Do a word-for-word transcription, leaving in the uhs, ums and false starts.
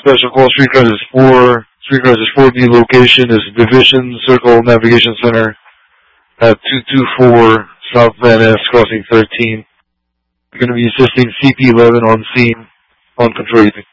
special call Streetcars is four. Streetcars is four D location is Division Circle Navigation Center at two two four South Van Ness, crossing thirteen. We're going to be assisting C P eleven on scene on control.